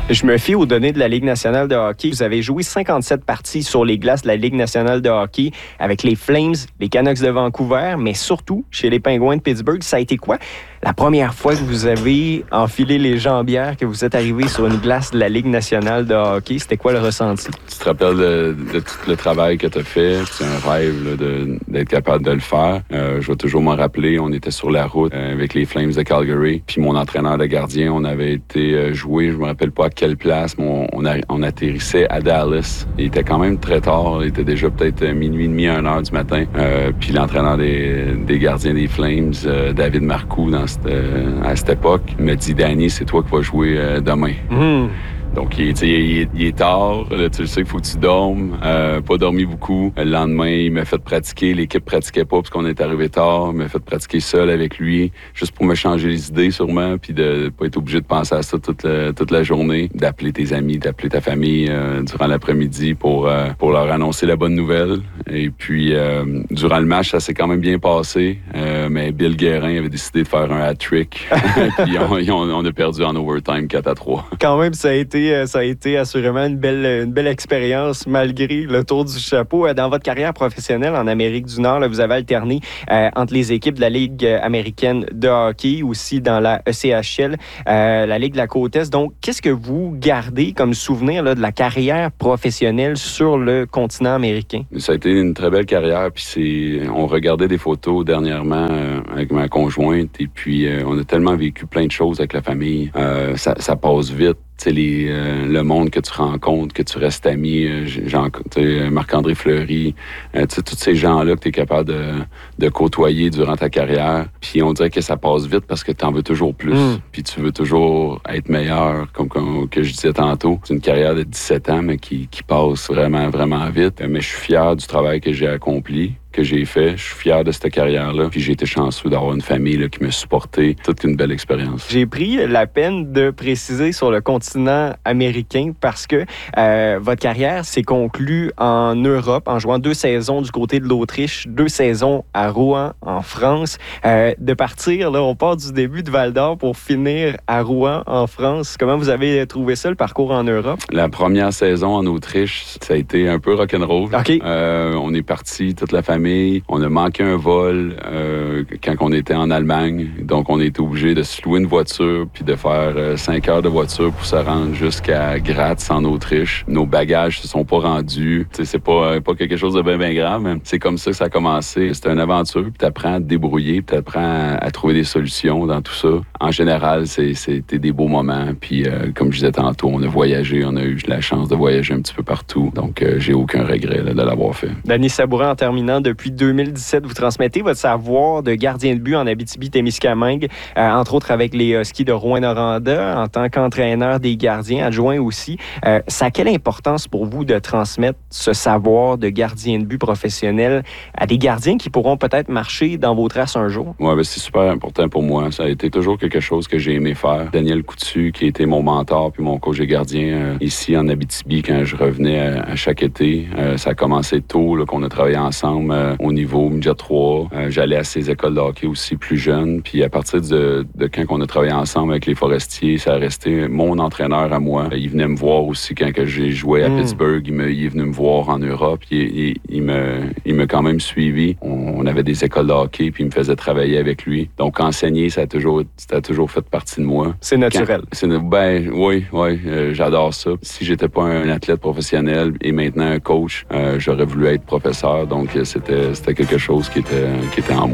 Je me fie aux données de la Ligue nationale de hockey. Vous avez joué 57 parties sur les glaces de la Ligue nationale de hockey avec les Flames, les Canucks de Vancouver, mais surtout chez les Penguins de Pittsburgh. Ça a été quoi la première fois que vous avez enfilé les jambières, que vous êtes arrivé sur une glace de la Ligue nationale de hockey? C'était quoi le ressenti? Tu te rappelles de tout le travail que tu as fait. C'est un rêve là, d'être capable de le faire. Je vais toujours m'en rappeler. On était sur la route avec les Flames de Calgary. Puis mon entraîneur de gardien, on avait été jouer, je me rappelle pas à quelle place, mais on atterrissait à Dallas. Il était quand même très tard. Il était déjà peut-être minuit et demi, 1h du matin. Puis l'entraîneur des gardiens des Flames, David Marcoux, à cette époque, m'a dit « Danny, c'est toi qui vas jouer demain. Donc, il est tard. Là, tu le sais qu'il faut que tu dormes. Pas dormi beaucoup. Le lendemain, il m'a fait pratiquer. L'équipe pratiquait pas parce qu'on est arrivé tard. Il m'a fait pratiquer seul avec lui, juste pour me changer les idées sûrement, puis de pas être obligé de penser à ça toute la journée. D'appeler tes amis, d'appeler ta famille durant l'après-midi pour leur annoncer la bonne nouvelle. Et puis, durant le match, ça s'est quand même bien passé. Mais Bill Guérin avait décidé de faire un hat-trick. Puis on a perdu en overtime 4-3. Quand même, ça a été assurément une belle expérience malgré le tour du chapeau. Dans votre carrière professionnelle en Amérique du Nord, là, vous avez alterné entre les équipes de la Ligue américaine de hockey, aussi dans la ECHL, la Ligue de la Côte-Est. Donc, qu'est-ce que vous gardez comme souvenir là, de la carrière professionnelle sur le continent américain? Ça a été une très belle carrière. Puis on regardait des photos dernièrement avec ma conjointe et puis on a tellement vécu plein de choses avec la famille. Ça passe vite. Le monde que tu rencontres, que tu restes ami, Marc-André Fleury, tous ces gens-là que tu es capable de côtoyer durant ta carrière. Puis on dirait que ça passe vite parce que tu en veux toujours plus. Puis tu veux toujours être meilleur, comme que je disais tantôt. C'est une carrière de 17 ans, mais qui passe vraiment, vraiment vite. Mais je suis fier du travail que j'ai accompli, que j'ai fait. Je suis fier de cette carrière-là. Puis j'ai été chanceux d'avoir une famille là, qui m'a supporté. Toute une belle expérience. J'ai pris la peine de préciser sur le continent américain parce que votre carrière s'est conclue en Europe en jouant 2 saisons du côté de l'Autriche, 2 saisons à Rouen, en France. De partir, là, on part du début de Val-d'Or pour finir à Rouen, en France. Comment vous avez trouvé ça, le parcours en Europe? La première saison en Autriche, ça a été un peu rock'n'roll. Okay. On est parti, toute la famille. On a manqué un vol quand on était en Allemagne. Donc, on était obligé de se louer une voiture puis de faire 5 heures de voiture pour se rendre jusqu'à Graz, en Autriche. Nos bagages se sont pas rendus. T'sais, c'est pas quelque chose de bien grave, mais c'est comme ça que ça a commencé. C'est une aventure, puis t'apprends à te débrouiller, puis t'apprends à trouver des solutions dans tout ça. En général, c'était des beaux moments. Puis, comme je disais tantôt, on a voyagé, on a eu la chance de voyager un petit peu partout. Donc, j'ai aucun regret là, de l'avoir fait. Danny Sabourin, en terminant, depuis 2017, vous transmettez votre savoir de gardien de but en Abitibi-Témiscamingue, entre autres avec les Huskies de Rouyn-Noranda, en tant qu'entraîneur des gardiens, adjoint aussi. Ça a quelle importance pour vous de transmettre ce savoir de gardien de but professionnel à des gardiens qui pourront peut-être marcher dans vos traces un jour? Oui, ben c'est super important pour moi. Ça a été toujours quelque chose que j'ai aimé faire. Daniel Coutu, qui était mon mentor puis mon coach de gardien ici en Abitibi quand je revenais à chaque été. Ça a commencé tôt, là, qu'on a travaillé ensemble au niveau midget 3. J'allais à ces écoles de hockey aussi plus jeune. Puis à partir de quand on a travaillé ensemble avec les Forestiers, ça a resté mon entraîneur à moi. Il venait me voir aussi quand que j'ai joué à Pittsburgh. Il est venu me voir en Europe. Il m'a quand même suivi. On avait des écoles de hockey puis il me faisait travailler avec lui. Donc enseigner, ça a toujours fait partie de moi. C'est naturel. Oui, j'adore ça. Si j'étais pas un athlète professionnel et maintenant un coach, j'aurais voulu être professeur. Donc c'était quelque chose qui était en moi.